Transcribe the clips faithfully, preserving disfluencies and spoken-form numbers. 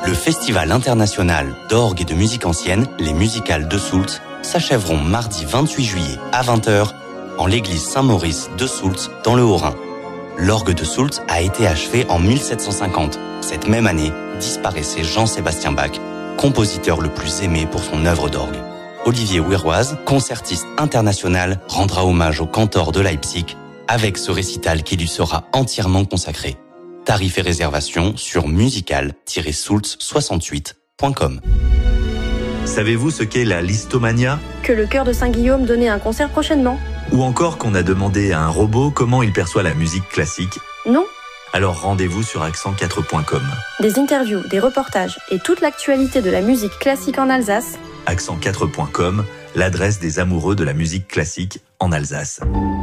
Le Festival international d'orgue et de musique ancienne, les Musicales de Soultz, s'achèveront mardi vingt-huit juillet à vingt heures en l'église Saint-Maurice de Soultz dans le Haut-Rhin. L'orgue de Soultz a été achevé en mille sept cent cinquante. Cette même année, disparaissait Jean-Sébastien Bach, compositeur le plus aimé pour son œuvre d'orgue. Olivier Ouiroise, concertiste international, rendra hommage au cantor de Leipzig avec ce récital qui lui sera entièrement consacré. Tarifs et réservations sur musical tiret soultz soixante-huit point com. Savez-vous ce qu'est la listomania ? Que le chœur de Saint-Guillaume donnait un concert prochainement. Ou encore qu'on a demandé à un robot comment il perçoit la musique classique ? Non. Alors rendez-vous sur accent quatre point com. Des interviews, des reportages et toute l'actualité de la musique classique en Alsace. accent quatre point com, l'adresse des amoureux de la musique classique en Alsace.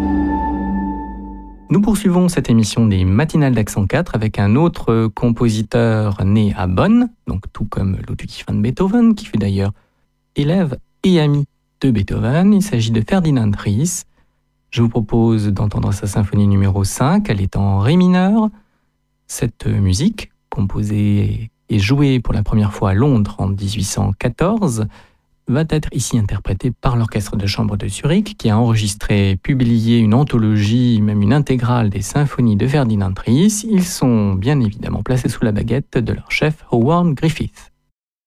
Nous poursuivons cette émission des matinales d'Accent quatre avec un autre compositeur né à Bonn, donc tout comme Ludwig van Beethoven, qui fut d'ailleurs élève et ami de Beethoven. Il s'agit de Ferdinand Ries. Je vous propose d'entendre sa symphonie numéro cinq, elle est en ré mineur. Cette musique, composée et jouée pour la première fois à Londres en dix-huit cent quatorze, va être ici interprétée par l'Orchestre de chambre de Zurich, qui a enregistré, publié une anthologie, même une intégrale des symphonies de Ferdinand Ries. Ils sont bien évidemment placés sous la baguette de leur chef Howard Griffith.